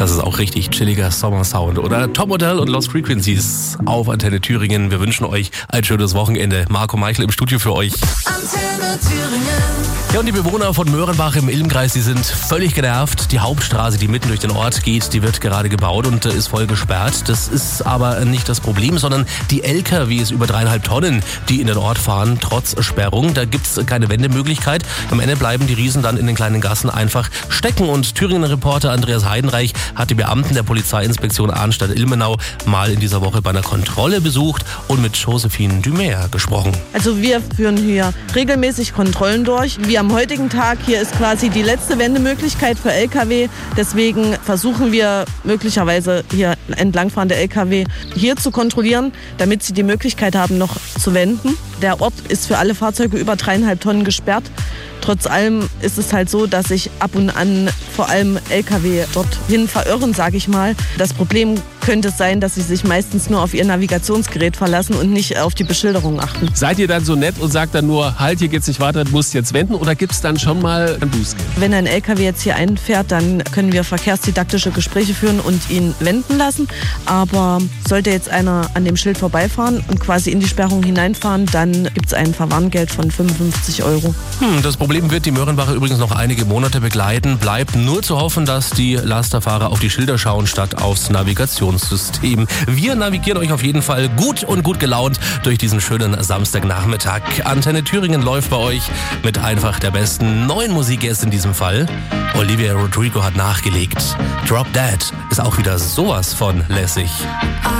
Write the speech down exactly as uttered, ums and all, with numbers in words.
Das ist auch richtig chilliger Sommersound. Oder Topmodel und Lost Frequencies auf Antenne Thüringen. Wir wünschen euch ein schönes Wochenende. Marco Meichel im Studio für euch. Antenne Thüringen. Ja, und die Bewohner von Möhrenbach im Ilmkreis, die sind völlig genervt. Die Hauptstraße, die mitten durch den Ort geht, die wird gerade gebaut und ist voll gesperrt. Das ist aber nicht das Problem, sondern die L K Ws über dreieinhalb Tonnen, die in den Ort fahren, trotz Sperrung. Da gibt's keine Wendemöglichkeit. Am Ende bleiben die Riesen dann in den kleinen Gassen einfach stecken. Und Thüringen-Reporter Andreas Heidenreich hat die Beamten der Polizeiinspektion Arnstadt-Ilmenau mal in dieser Woche bei einer Kontrolle besucht und mit Josephine Dumer gesprochen. Also wir führen hier regelmäßig Kontrollen durch. Wie am heutigen Tag, hier ist quasi die letzte Wendemöglichkeit für L K W. Deswegen versuchen wir möglicherweise hier entlangfahrende L K W hier zu kontrollieren, damit sie die Möglichkeit haben, noch zu wenden. Der Ort ist für alle Fahrzeuge über dreieinhalb Tonnen gesperrt. Trotz allem ist es halt so, dass sich ab und an vor allem L K W dorthin verirren, sage ich mal. Das Problem könnte es sein, dass sie sich meistens nur auf ihr Navigationsgerät verlassen und nicht auf die Beschilderung achten. Seid ihr dann so nett und sagt dann nur, halt, hier geht's nicht weiter, du musst jetzt wenden, oder gibt es dann schon mal ein Bußgeld? Wenn ein L K W jetzt hier einfährt, dann können wir verkehrsdidaktische Gespräche führen und ihn wenden lassen. Aber sollte jetzt einer an dem Schild vorbeifahren und quasi in die Sperrung hineinfahren, dann gibt es ein Verwarngeld von fünfundfünfzig Euro. Hm, das Problem wird die Möhrenbacher übrigens noch einige Monate begleiten. Bleibt nur zu hoffen, dass die Lasterfahrer auf die Schilder schauen, statt aufs Navigationssystem. Wir navigieren euch auf jeden Fall gut und gut gelaunt durch diesen schönen Samstagnachmittag. Antenne Thüringen läuft bei euch mit einfach der besten neuen Musik erst in diesem Fall. Olivia Rodrigo hat nachgelegt. Drop Dead ist auch wieder sowas von lässig.